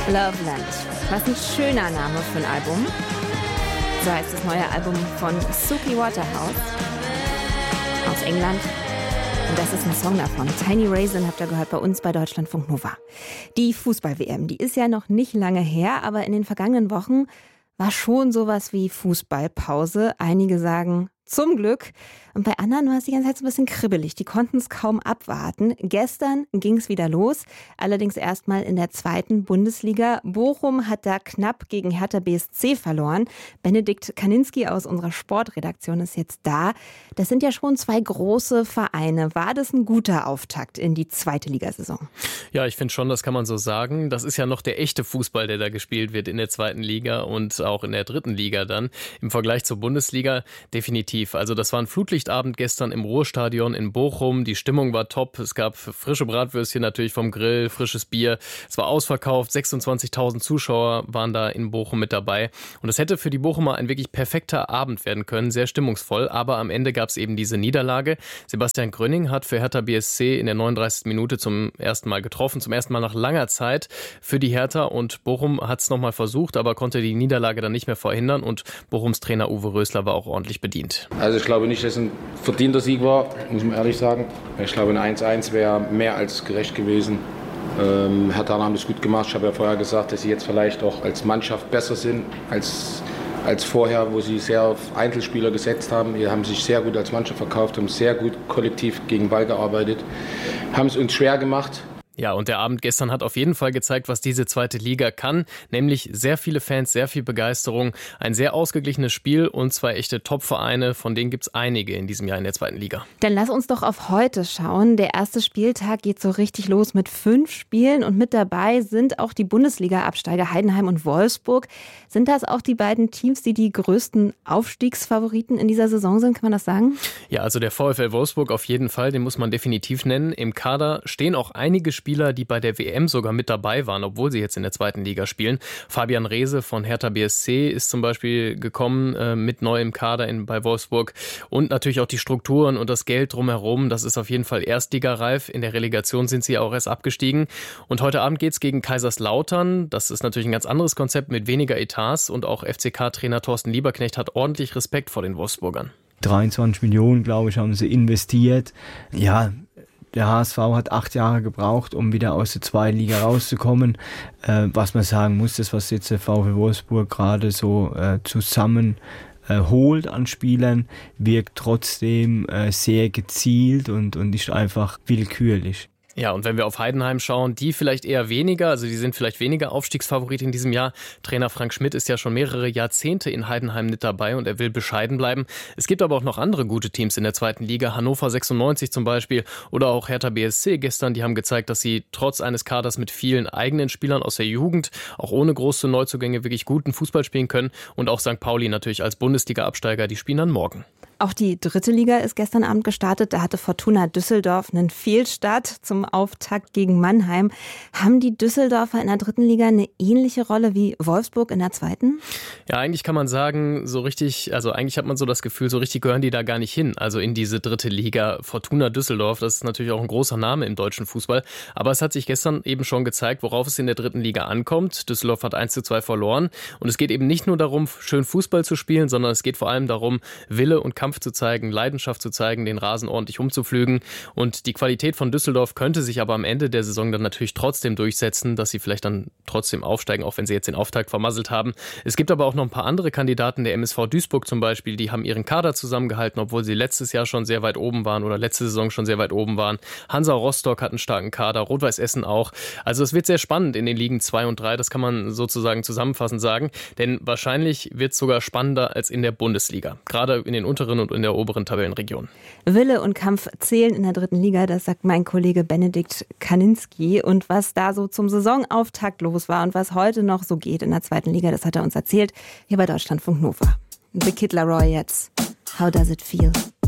Loveland. Was ein schöner Name für ein Album. So heißt das neue Album von Suki Waterhouse aus England. Und das ist ein Song davon. Tiny Raisin habt ihr gehört bei uns bei Deutschlandfunk Nova. Die Fußball-WM, die ist ja noch nicht lange her, aber in den vergangenen Wochen war schon sowas wie Fußballpause. Einige sagen zum Glück. Und bei anderen war es die ganze Zeit so ein bisschen kribbelig. Die konnten es kaum abwarten. Gestern ging es wieder los. Allerdings erstmal in der 2. Bundesliga. Bochum hat da knapp gegen Hertha BSC verloren. Benedikt Kaninski aus unserer Sportredaktion ist jetzt da. Das sind ja schon 2 große Vereine. War das ein guter Auftakt in die 2. Ligasaison? Ja, ich finde schon, das kann man so sagen. Das ist ja noch der echte Fußball, der da gespielt wird in der 2. Liga und auch in der 3. Liga dann. Im Vergleich zur Bundesliga definitiv. Also das war ein Flutlichtabend gestern im Ruhrstadion in Bochum. Die Stimmung war top. Es gab frische Bratwürstchen natürlich vom Grill, frisches Bier. Es war ausverkauft. 26.000 Zuschauer waren da in Bochum mit dabei. Und es hätte für die Bochumer ein wirklich perfekter Abend werden können. Sehr stimmungsvoll. Aber am Ende gab es eben diese Niederlage. Sebastian Gröning hat für Hertha BSC in der 39. Minute zum ersten Mal getroffen. Zum ersten Mal nach langer Zeit für die Hertha. Und Bochum hat es nochmal versucht, aber konnte die Niederlage dann nicht mehr verhindern. Und Bochums Trainer Uwe Rösler war auch ordentlich bedient. Also ich glaube nicht, dass es ein verdienter Sieg war, muss man ehrlich sagen. Ich glaube, ein 1-1 wäre mehr als gerecht gewesen. Hertha haben es gut gemacht. Ich habe ja vorher gesagt, dass sie jetzt vielleicht auch als Mannschaft besser sind als vorher, wo sie sehr auf Einzelspieler gesetzt haben. Die haben sich sehr gut als Mannschaft verkauft, haben sehr gut kollektiv gegen Ball gearbeitet, haben es uns schwer gemacht. Ja, und der Abend gestern hat auf jeden Fall gezeigt, was diese 2. Liga kann, nämlich sehr viele Fans, sehr viel Begeisterung, ein sehr ausgeglichenes Spiel und 2 echte Top-Vereine, von denen gibt es einige in diesem Jahr in der 2. Liga. Dann lass uns doch auf heute schauen. Der erste Spieltag geht so richtig los mit 5 Spielen und mit dabei sind auch die Bundesliga-Absteiger Heidenheim und Wolfsburg. Sind das auch die beiden Teams, die die größten Aufstiegsfavoriten in dieser Saison sind, kann man das sagen? Ja, also der VfL Wolfsburg auf jeden Fall, den muss man definitiv nennen. Im Kader stehen auch einige Spieler, die bei der WM sogar mit dabei waren, obwohl sie jetzt in der 2. Liga spielen. Fabian Reese von Hertha BSC ist zum Beispiel gekommen mit neu im Kader bei Wolfsburg. Und natürlich auch die Strukturen und das Geld drumherum, das ist auf jeden Fall erstligareif. In der Relegation sind sie auch erst abgestiegen. Und heute Abend geht es gegen Kaiserslautern. Das ist natürlich ein ganz anderes Konzept mit weniger Etats. Und auch FCK-Trainer Thorsten Lieberknecht hat ordentlich Respekt vor den Wolfsburgern. 23 Millionen, glaube ich, haben sie investiert. Ja, der HSV hat 8 Jahre gebraucht, um wieder aus der 2. Liga rauszukommen. Was man sagen muss, das, was jetzt der VfL Wolfsburg gerade so zusammen holt an Spielern, wirkt trotzdem sehr gezielt und nicht einfach willkürlich. Ja, und wenn wir auf Heidenheim schauen, die vielleicht eher weniger, also die sind vielleicht weniger Aufstiegsfavorit in diesem Jahr. Trainer Frank Schmidt ist ja schon mehrere Jahrzehnte in Heidenheim mit dabei und er will bescheiden bleiben. Es gibt aber auch noch andere gute Teams in der 2. Liga, Hannover 96 zum Beispiel oder auch Hertha BSC gestern, die haben gezeigt, dass sie trotz eines Kaders mit vielen eigenen Spielern aus der Jugend, auch ohne große Neuzugänge, wirklich guten Fußball spielen können. Und auch St. Pauli natürlich als Bundesliga-Absteiger, die spielen dann morgen. Auch die 3. Liga ist gestern Abend gestartet. Da hatte Fortuna Düsseldorf einen Fehlstart zum Auftakt gegen Mannheim. Haben die Düsseldorfer in der 3. Liga eine ähnliche Rolle wie Wolfsburg in der 2.? Ja, eigentlich kann man sagen, so richtig, also eigentlich hat man so das Gefühl, so richtig gehören die da gar nicht hin. Also in diese 3. Liga. Fortuna Düsseldorf, das ist natürlich auch ein großer Name im deutschen Fußball. Aber es hat sich gestern eben schon gezeigt, worauf es in der 3. Liga ankommt. Düsseldorf hat 1:2 verloren. Und es geht eben nicht nur darum, schön Fußball zu spielen, sondern es geht vor allem darum, Wille und Kampf zu zeigen, Leidenschaft zu zeigen, den Rasen ordentlich umzupflügen. Und die Qualität von Düsseldorf könnte sich aber am Ende der Saison dann natürlich trotzdem durchsetzen, dass sie vielleicht dann trotzdem aufsteigen, auch wenn sie jetzt den Auftakt vermasselt haben. Es gibt aber auch noch ein paar andere Kandidaten, der MSV Duisburg zum Beispiel, die haben ihren Kader zusammengehalten, obwohl sie letztes Jahr schon sehr weit oben waren oder letzte Saison schon sehr weit oben waren. Hansa Rostock hat einen starken Kader, Rot-Weiß Essen auch. Also es wird sehr spannend in den Ligen 2 und 3, das kann man sozusagen zusammenfassend sagen, denn wahrscheinlich wird es sogar spannender als in der Bundesliga, gerade in den unteren und in der oberen Tabellenregion. Wille und Kampf zählen in der 3. Liga, das sagt mein Kollege Benedikt Kaninski. Und was da so zum Saisonauftakt los war und was heute noch so geht in der 2. Liga, das hat er uns erzählt, hier bei Deutschlandfunk Nova. The Kid Laroi jetzt. How does it feel?